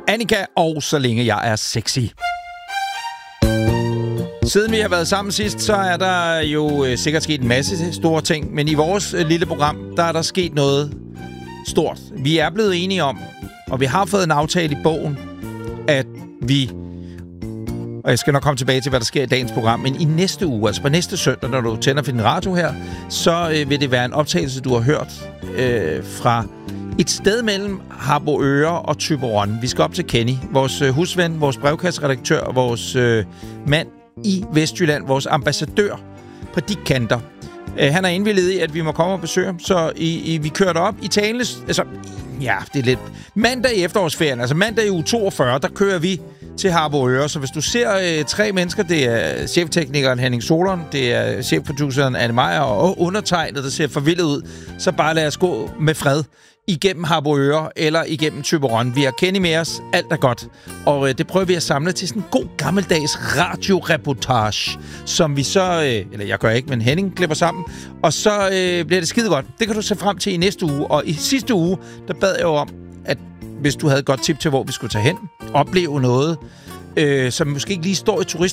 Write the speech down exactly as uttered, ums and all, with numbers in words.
Annika og Så længe jeg er sexy. Siden vi har været sammen sidst, så er der jo øh, sikkert sket en masse store ting. Men i vores øh, lille program, der er der sket noget stort. Vi er blevet enige om, og vi har fået en aftale i bogen, at vi... Og jeg skal nok komme tilbage til, hvad der sker i dagens program. Men i næste uge, altså på næste søndag, når du tænder for din radio her, så øh, vil det være en optagelse, du har hørt øh, fra et sted mellem Harboøre og Thyborøn. Vi skal op til Kenny, vores øh, husven, vores brevkasseredaktør og vores øh, mand i Vestjylland, vores ambassadør på de kanter. Øh, han er indvilliget i, at vi må komme og besøge ham, så i, i, vi kørte op i Talenles... Altså, ja, det er lidt... Mandag i efterårsferien, altså mandag i uge toogfyrre, der kører vi til Harboøre. Så hvis du ser øh, tre mennesker, det er chefteknikeren Henning Solon, det er chefproduceren Anne Meyer og undertegnet, der ser forvildet ud, så bare lad os gå med fred igennem Harboøre eller igennem Thyborøn. Vi har Kenny med os, alt er godt. Og øh, det prøver vi at samle til sådan en god gammeldags radioreportage, som vi så, øh, eller jeg gør ikke, men Henning klipper sammen, og så øh, bliver det skide godt. Det kan du se frem til i næste uge. Og i sidste uge, der bad jeg jo om, at hvis du havde et godt tip til, hvor vi skulle tage hen, opleve noget, øh, som måske ikke lige står i turist